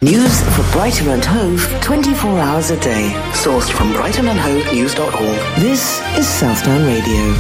News for Brighton and Hove 24 hours a day. Sourced from brightonandhovenews.org. This is Southdown Radio.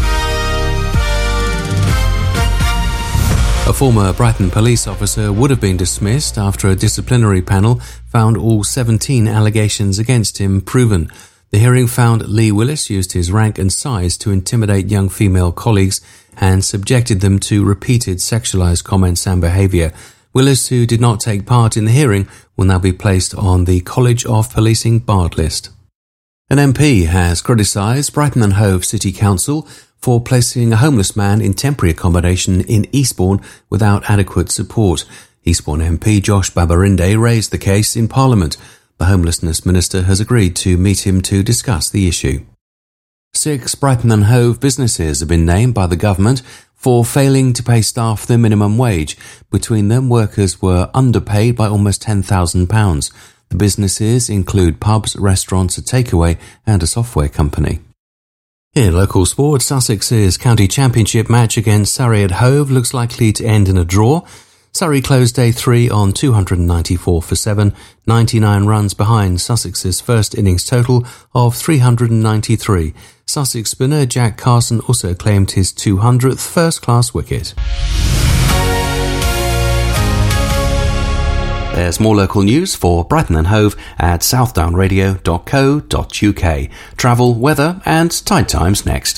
A former Brighton police officer would have been dismissed after a disciplinary panel found all 17 allegations against him proven. The hearing found Lee Willis used his rank and size to intimidate young female colleagues and subjected them to repeated sexualized comments and behaviour. Willis, who did not take part in the hearing, will now be placed on the College of Policing barred list. An MP has criticised Brighton and Hove City Council for placing a homeless man in temporary accommodation in Eastbourne without adequate support. Eastbourne MP Josh Babarinde raised the case in Parliament. The Homelessness Minister has agreed to meet him to discuss the issue. 6 Brighton and Hove businesses have been named by the government for failing to pay staff the minimum wage. Between them, workers were underpaid by almost £10,000. The businesses include pubs, restaurants, a takeaway and a software company. In local sport, Sussex's county championship match against Surrey at Hove looks likely to end in a draw. Surrey closed day 3 on 294 for 7, 99 runs behind Sussex's first innings total of 393. Sussex spinner Jack Carson also claimed his 200th first-class wicket. There's more local news for Brighton and Hove at southdownradio.co.uk. Travel, weather and tide times next.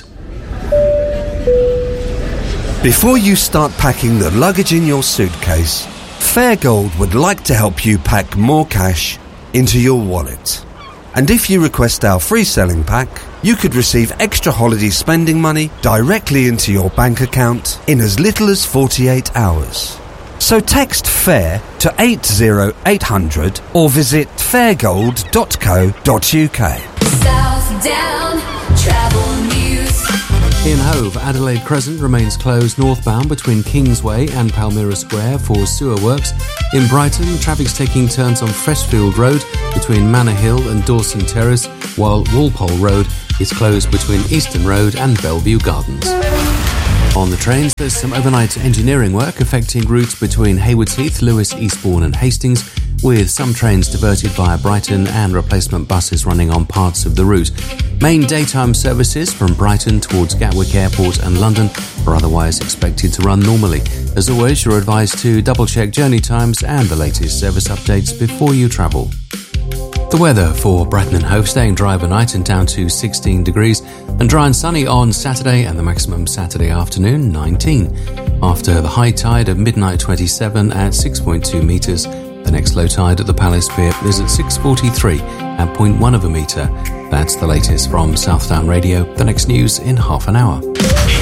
Before you start packing the luggage in your suitcase, Fairgold would like to help you pack more cash into your wallet. And if you request our free selling pack, you could receive extra holiday spending money directly into your bank account in as little as 48 hours. So text FAIR to 80800 or visit fairgold.co.uk. Southdown Travel News. In Hove, Adelaide Crescent remains closed northbound between Kingsway and Palmyra Square for sewer works. In Brighton, traffic's taking turns on Freshfield Road between Manor Hill and Dawson Terrace, while Walpole Road is closed between Easton Road and Bellevue Gardens. On the trains, there's some overnight engineering work affecting routes between Haywards Heath, Lewis, Eastbourne and Hastings, with some trains diverted via Brighton and replacement buses running on parts of the route. Main daytime services from Brighton towards Gatwick Airport and London are otherwise expected to run normally. As always, you're advised to double-check journey times and the latest service updates before you travel. The weather for Brighton and Hove, staying dry overnight and down to 16 degrees, and dry and sunny on Saturday and the maximum Saturday afternoon 19. After the high tide of midnight 27 at 6.2 metres, the next low tide at the Palace Pier is at 6:43 at 0.1 of a metre. That's the latest from Southdown Radio. The next news in half an hour.